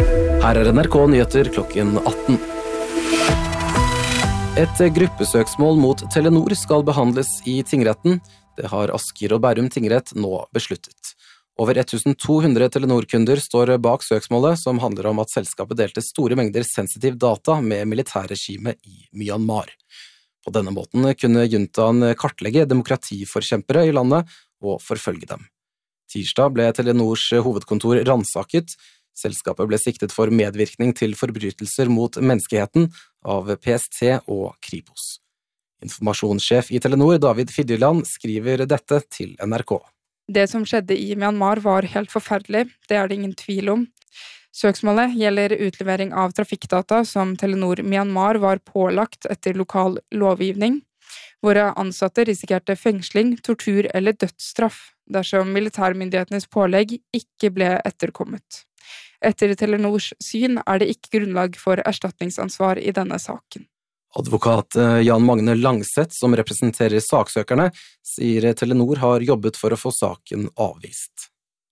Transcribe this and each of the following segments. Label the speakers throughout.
Speaker 1: Her NRK Nyheter klokken 18. Et gruppesøksmål mot Telenor skal behandles i tingretten. Det har Asker og Bærum tingrett nå besluttet. Over 1200 Telenor-kunder står bak søksmålet, som handler om at selskapet delte store mengder sensitiv data med militærregimet i Myanmar. På denne måten kunne juntaen kartlegge demokratiforkjempere i landet og forfølge dem. Tirsdag ble Telenors hovedkontor ransaket. Selskapet ble siktet for medvirkning til forbrytelser mot menneskeheten av PST og Kripos. Informasjonssjef i Telenor, David Fidjeland, skriver dette til NRK.
Speaker 2: Det som skjedde i Myanmar var helt forferdelig, det er det ingen tvil om. Søksmålet gjelder utlevering av trafikkdata som Telenor Myanmar var pålagt etter lokal lovgivning. Våre ansatte risikerte fengsling, tortur eller dødsstraff dersom militærmyndighetenes pålegg ikke ble etterkommet. Etter Telenors syn er det ikke grunnlag for erstatningsansvar i denne saken.
Speaker 1: Advokat Jan Magne Langseth, som representerer saksøkerne, sier Telenor har jobbet for å få saken avvist.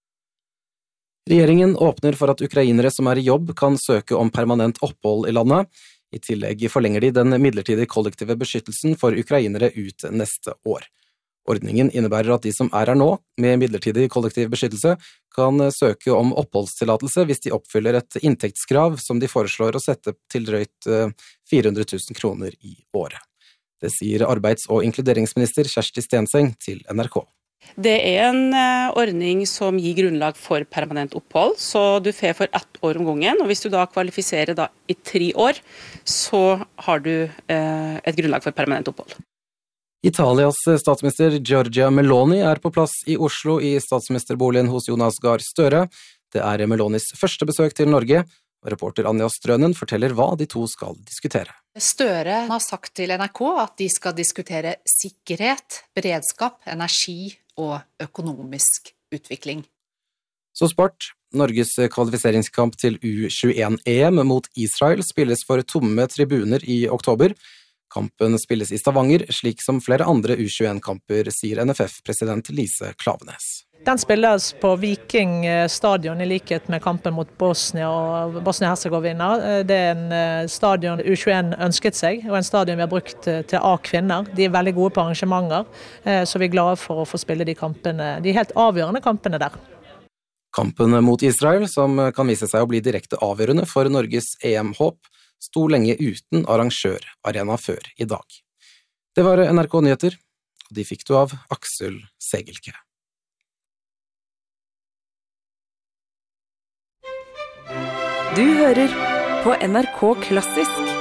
Speaker 1: Regjeringen åpner for at ukrainere som er i jobb kan søke om permanent opphold i landet. I tillegg forlenger de den midlertidige kollektive beskyttelsen for ukrainere ut neste år. Ordningen innebærer at de som er her nå, med midlertidig kollektiv beskyttelse, kan søke om oppholdstillatelse hvis de oppfyller et inntektskrav som de foreslår å sette til drøyt 400 000 kroner i året. Det sier arbeids- og inkluderingsminister Kjersti Stenseng til NRK.
Speaker 3: Det er en ordning som gir grunnlag for permanent opphold, så du får for 1 år om gangen, og hvis du da kvalifiserer i 3 år, så har du et grunnlag for permanent opphold.
Speaker 1: Italias statsminister Giorgia Meloni er på plass i Oslo i statsministerboligen hos Jonas Gahr Støre. Det er Melonis første besøk til Norge, og reporter Anja Strønen forteller hva de to skal diskutere.
Speaker 4: Støre har sagt til NRK at de skal diskutere sikkerhet, beredskap, energi og økonomisk utvikling.
Speaker 1: Så sport. Norges kvalifiseringskamp til U21-EM mot Israel spilles for tomme tribuner i oktober. Kampen spilles i Stavanger, slik som flere andre U21-kamper, sier NFF-president Lise Klaveness.
Speaker 5: Den spilles på Viking stadion i likhet med kampen mot Bosnia og Bosnia-Herzegovina. Det er en stadion U21 ønsket seg, og en stadion vi har brukt til A-kvinner. De er veldig gode på arrangementer, så vi er glade for å få spille de kampene, de helt avgjørende kampene der.
Speaker 1: Kampen mot Israel, som kan vise seg å bli direkte avgjørende for Norges EM-håp, sto lenge uten arrangørarena før i dag. Det var NRK Nyheter, og de fikk du av Aksel Segelke.
Speaker 6: Du hører på NRK Klassisk.